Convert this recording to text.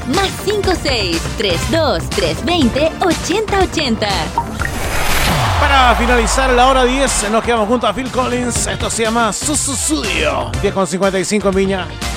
Más 56-32-320-8080. Para finalizar la hora 10, nos quedamos junto a Phil Collins. Esto se llama Susudio. 10:55 en Viña.